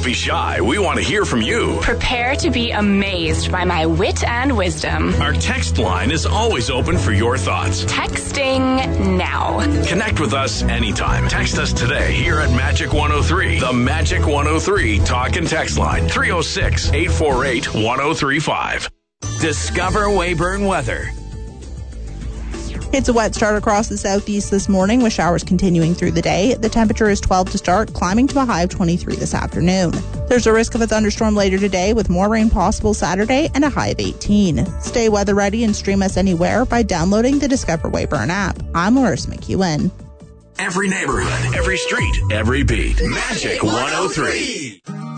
be shy. We want to hear from you. Prepare to be amazed by my wit and wisdom. Our text line is always open for your thoughts. Texting now. Connect with us anytime. Text us today here at Magic 103. The Magic 103 talk and text line. 306-848-1035. Discover Weyburn weather. It's a wet start across the southeast this morning with showers continuing through the day. The temperature is 12 to start, climbing to a high of 23 this afternoon. There's a risk of a thunderstorm later today with more rain possible Saturday and a high of 18. Stay weather ready and stream us anywhere by downloading the Discover Weyburn app. I'm Larissa McEwen. Every neighborhood, every street, every beat. Magic 103.